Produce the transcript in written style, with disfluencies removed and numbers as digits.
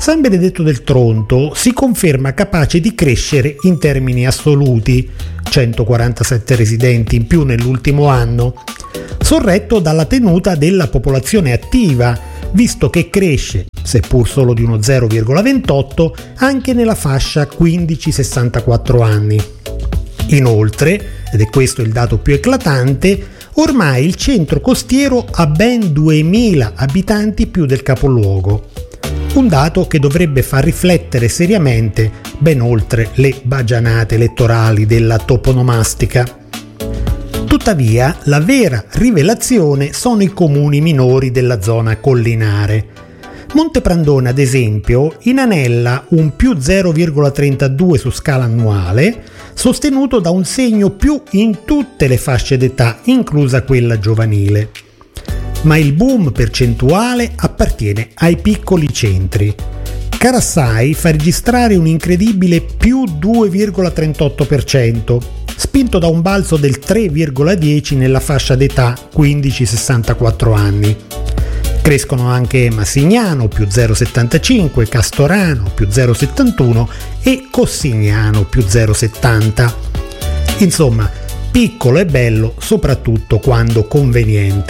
San Benedetto del Tronto si conferma capace di crescere in termini assoluti, 147 residenti in più nell'ultimo anno, sorretto dalla tenuta della popolazione attiva, visto che cresce, seppur solo di uno 0,28, anche nella fascia 15-64 anni. Inoltre, ed è questo il dato più eclatante, ormai il centro costiero ha ben 2000 abitanti più del capoluogo. Un dato che dovrebbe far riflettere seriamente ben oltre le bagianate elettorali della toponomastica. Tuttavia, la vera rivelazione sono i comuni minori della zona collinare. Monteprandone, ad esempio, inanella un più 0,32 su scala annuale, sostenuto da un segno più in tutte le fasce d'età, inclusa quella giovanile. Ma il boom percentuale appartiene ai piccoli centri. Carassai fa registrare un incredibile più 2,38%, spinto da un balzo del 3,10 nella fascia d'età 15-64 anni. Crescono anche Massignano più 0,75, Castorano più 0,71 e Cossignano più 0,70. Insomma, piccolo e bello soprattutto quando conveniente.